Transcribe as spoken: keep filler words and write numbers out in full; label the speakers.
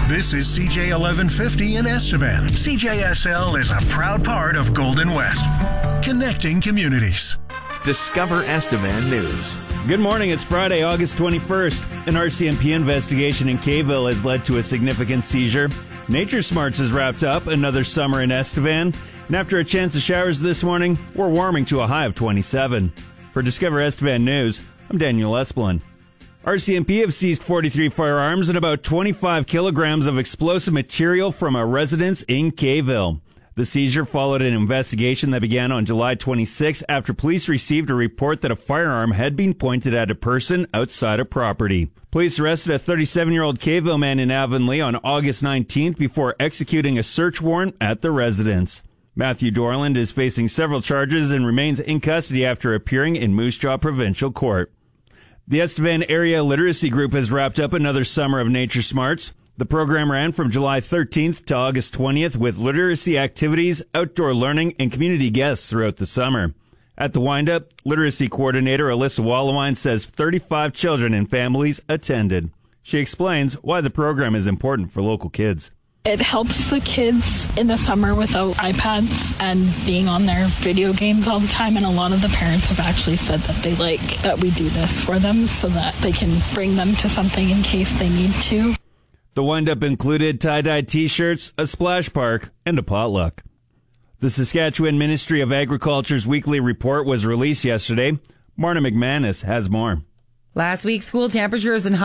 Speaker 1: This is C J eleven fifty in Estevan. C J S L is a proud part of Golden West, connecting communities.
Speaker 2: Discover Estevan News.
Speaker 3: Good morning. It's Friday, August twenty-first. An R C M P investigation in Kayville has led to a significant seizure. Nature Smarts has wrapped up another summer in Estevan. And after a chance of showers this morning, we're warming to a high of twenty-seven. For Discover Estevan News, I'm Daniel Esplin. R C M P have seized forty-three firearms and about twenty-five kilograms of explosive material from a residence in Kayville. The seizure followed an investigation that began on July twenty-sixth after police received a report that a firearm had been pointed at a person outside a property. Police arrested a thirty-seven-year-old Kayville man in Avonlea on August nineteenth before executing a search warrant at the residence. Matthew Dorland is facing several charges and remains in custody after appearing in Moose Jaw Provincial Court. The Estevan Area Literacy Group has wrapped up another summer of Nature Smarts. The program ran from July thirteenth to August twentieth with literacy activities, outdoor learning, and community guests throughout the summer. At the wind-up, Literacy Coordinator Alyssa Wallawine says thirty-five children and families attended. She explains why the program is important for local kids.
Speaker 4: It helps the kids in the summer without iPads and being on their video games all the time, and a lot of the parents have actually said that they like that we do this for them so that they can bring them to something in case they need to.
Speaker 3: The wind-up included tie-dye T-shirts, a splash park, and a potluck. The Saskatchewan Ministry of Agriculture's weekly report was released yesterday. Marna McManus has more.
Speaker 5: Last week, school temperatures and